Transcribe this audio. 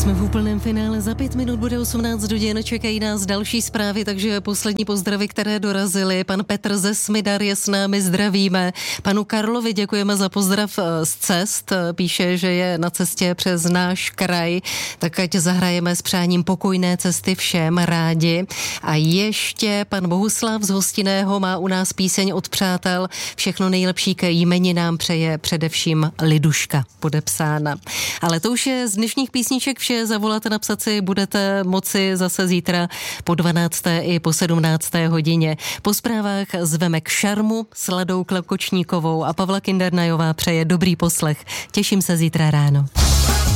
Jsme v úplném finále, za 5 minut bude 18 hodin, čekají nás další zprávy, takže poslední pozdravy, které dorazily. Pan Petr ze Smydar je s námi, zdravíme. Panu Karlovi děkujeme za pozdrav z cest, píše, že je na cestě přes náš kraj, tak ať zahrajeme s přáním pokojné cesty všem rádi. A ještě pan Bohuslav z Hostinného má u nás píseň od přátel, všechno nejlepší ke jmeninám přeje především Liduška, podepsána. Ale to už je z dnešních písniček vše, zavolat a napsat si budete moci zase zítra po 12. i po 17. hodině. Po zprávách zveme k šarmu s Ladou Klekočníkovou a Pavla Kindernajová přeje dobrý poslech. Těším se zítra ráno.